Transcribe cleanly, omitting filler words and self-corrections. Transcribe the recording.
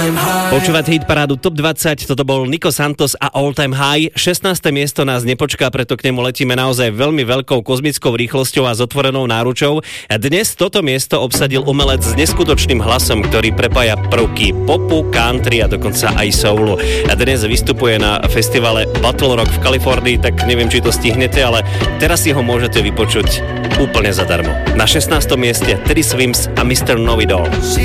Počúvať hit parádu Top 20, toto bol Nico Santos a All Time High. 16. miesto nás nepočká, preto k nemu letíme naozaj veľmi veľkou kozmickou rýchlosťou a s otvorenou náručou. Dnes toto miesto obsadil umelec s neskutočným hlasom, ktorý prepája prvky popu, country a dokonca aj soulu. Dnes vystupuje na festivale Battle Rock v Kalifornii, tak neviem, či to stihnete, ale teraz si ho môžete vypočuť úplne zadarmo. Na 16. mieste Teddy Swims a Mr. Know It All.